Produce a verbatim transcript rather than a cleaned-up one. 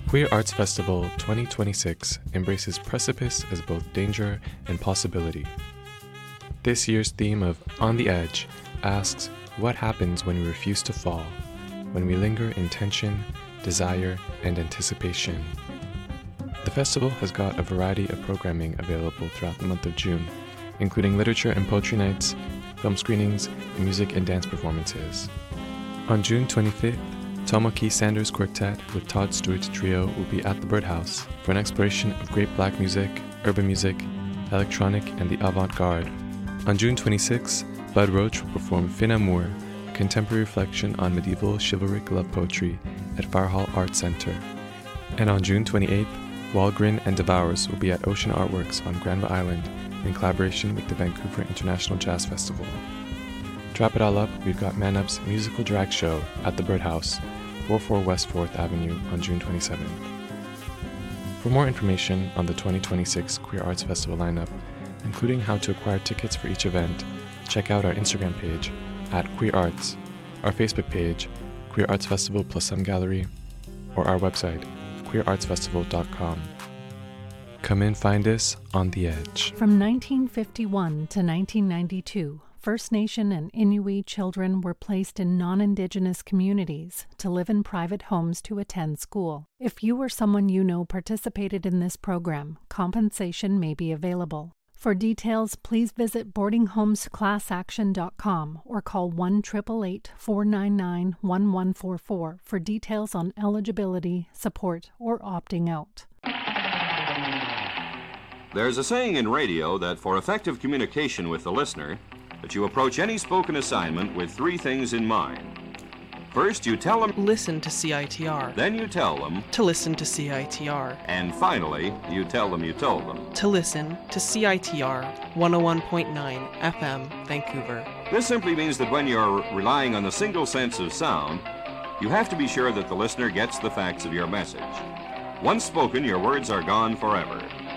Queer Arts Festival twenty twenty-six embraces precipice as both danger and possibility. This year's theme of On the Edge asks what happens when we refuse to fall, when we linger in tension, desire, and anticipation. The festival has got a variety of programming available throughout the month of June, including literature and poetry nights, film screenings, and music and dance performances. On June twenty-fifth, Tomoki Sanders Quartet with Todd Stewart's trio will be at the Birdhouse for an exploration of great black music, urban music, electronic, and the avant-garde. On June twenty-sixth, Bud Roach will perform Fin Amour, a contemporary reflection on medieval chivalric love poetry at Fire Hall Arts Center. And on June twenty-eighth, Walgren and Devours will be at Ocean Artworks on Granville Island in collaboration with the Vancouver International Jazz Festival. To wrap it all up, we've got Man Up's musical drag show at the Birdhouse, four oh four West fourth Avenue on June twenty-seventh. For more information on the twenty twenty-six Queer Arts Festival lineup, including how to acquire tickets for each event, check out our Instagram page at Queer Arts, our Facebook page, Queer Arts Festival plus some gallery, or our website, queer arts festival dot com. Come and find us on the edge. From nineteen fifty-one to nineteen ninety-two, First Nation and Inuit children were placed in non-Indigenous communities to live in private homes to attend school. If you or someone you know participated in this program, compensation may be available. For details, please visit boarding homes class action dot com or call one eight eight eight, four nine nine, one one four four for details on eligibility, support, or opting out. There's a saying in radio that for effective communication with the listener, that you approach any spoken assignment with three things in mind. First, you tell them, listen to C I T R. Then you tell them, to listen to C I T R. And finally, you tell them you told them. To listen to C I T R one oh one point nine F M, Vancouver. This simply means that when you're relying on the single sense of sound, you have to be sure that the listener gets the facts of your message. Once spoken, your words are gone forever.